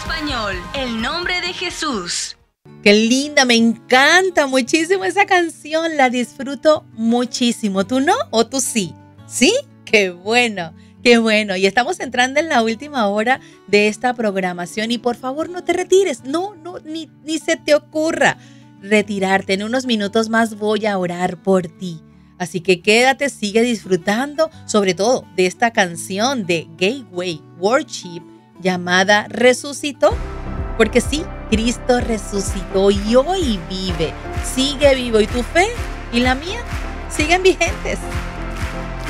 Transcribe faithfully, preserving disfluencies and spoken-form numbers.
español, el nombre de Jesús. Qué linda, me encanta muchísimo esa canción, la disfruto muchísimo. ¿Tú no o tú sí? ¿Sí? Qué bueno, qué bueno. Y estamos entrando en la última hora de esta programación y por favor no te retires, no, no, ni, ni se te ocurra retirarte. En unos minutos más voy a orar por ti. Así que quédate, sigue disfrutando, sobre todo de esta canción de Gateway Worship llamada Resucitó. Porque sí, Cristo resucitó y hoy vive, sigue vivo. ¿Y tu fe y la mía siguen vigentes?